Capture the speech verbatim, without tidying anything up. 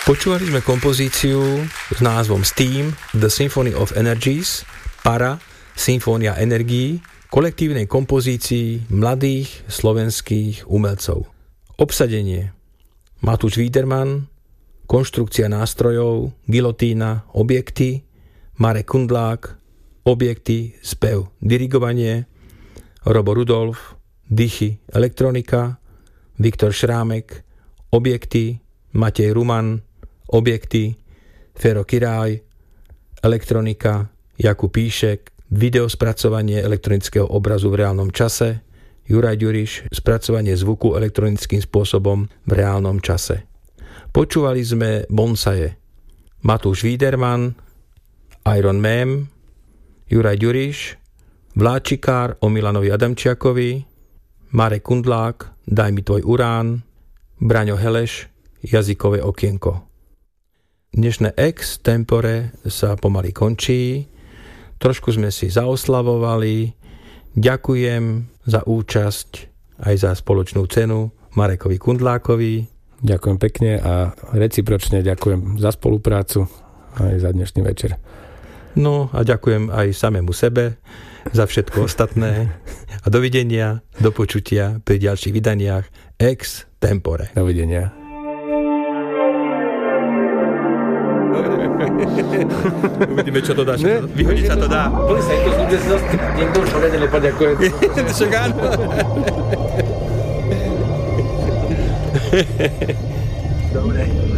Počúvali sme kompozíciu s názvom Steam, The Symphony of Energies, Para, Symfónia energií, kolektívnej kompozícii mladých slovenských umelcov. Obsadenie: Matúš Wiedermann, konštrukcia nástrojov, gilotína, objekty, Marek Kundlák, objekty, spev, dirigovanie, Robo Rudolf, dychy, elektronika, Viktor Šrámek, objekty, Matej Ruman, objekty, Fero Kiráj, elektronika, Jakub Píšek, videospracovanie elektronického obrazu v reálnom čase, Juraj Ďuriš, spracovanie zvuku elektronickým spôsobom v reálnom čase. Počúvali sme bonsaje: Matúš Wiedermann, Iron Man, Juraj Ďuriš, Vláčikár o Milanovi Adamčiakovi, Marek Kundlák, Daj mi tvoj urán, Braňo Heleš, Jazykové okienko. Dnešné ex tempore sa pomaly končí. Trošku sme si zaoslavovali. Ďakujem za účasť aj za spoločnú cenu Marekovi Kundlákovi. Ďakujem pekne a recipročne ďakujem za spoluprácu aj za dnešný večer. No a ďakujem aj samému sebe za všetko ostatné. A dovidenia, do počutia pri ďalších vydaniach ex tempore. Dovidenia. Uvidíme, čo to dá. Vyhodiť sa to dá. Boli sa to súdesnosť, niekto už ho nepoďakuje. Však áno. Dobre.